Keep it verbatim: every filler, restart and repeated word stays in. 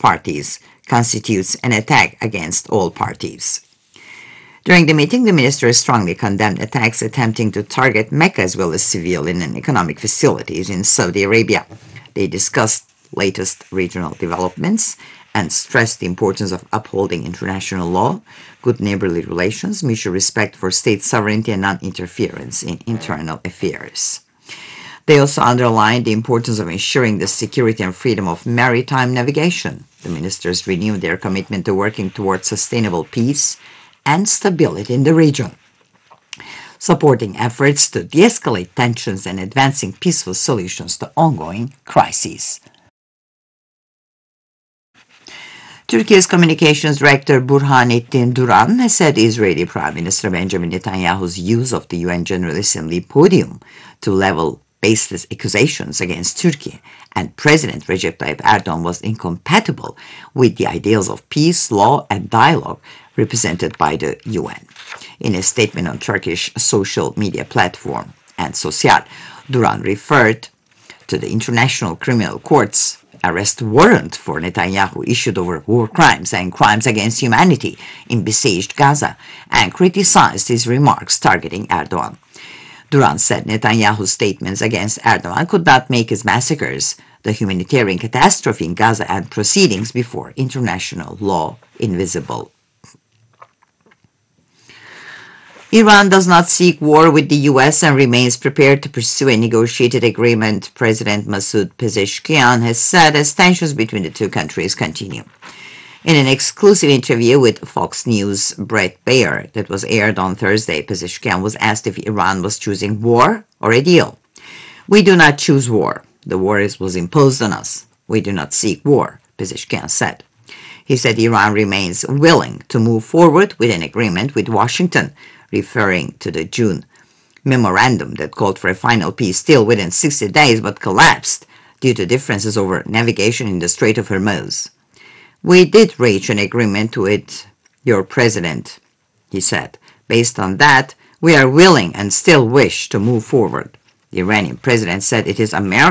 parties constitutes an attack against all parties. During the meeting, the minister strongly condemned attacks attempting to target Mecca as well as civilian and economic facilities in Saudi Arabia. They discussed latest regional developments and stressed the importance of upholding international law, good neighborly relations, mutual respect for state sovereignty, and non-interference in internal affairs. They also underlined the importance of ensuring the security and freedom of maritime navigation. The ministers renewed their commitment to working towards sustainable peace and stability in the region, supporting efforts to de-escalate tensions and advancing peaceful solutions to ongoing crises. Turkey's Communications Director Burhanettin Duran has said Israeli Prime Minister Benjamin Netanyahu's use of the U N General Assembly podium to level baseless accusations against Turkey and President Recep Tayyip Erdogan was incompatible with the ideals of peace, law, and dialogue represented by the U N. In a statement on Turkish social media platform and Sosyal, Duran referred to the International Criminal Court's arrest warrant for Netanyahu issued over war crimes and crimes against humanity in besieged Gaza and criticized his remarks targeting Erdogan. Duran said Netanyahu's statements against Erdogan could not make his massacres, the humanitarian catastrophe in Gaza, and proceedings before international law invisible. Iran does not seek war with the U S and remains prepared to pursue a negotiated agreement, President Masoud Pezeshkian has said as tensions between the two countries continue. In an exclusive interview with Fox News' Bret Baier that was aired on Thursday, Pezeshkian was asked if Iran was choosing war or a deal. "We do not choose war. The war is, was imposed on us. We do not seek war," Pezeshkian said. He said Iran remains willing to move forward with an agreement with Washington, referring to the June memorandum that called for a final peace deal within sixty days but collapsed due to differences over navigation in the Strait of Hormuz. "We did reach an agreement with your president," he said. "Based on that, we are willing and still wish to move forward." The Iranian president said it is America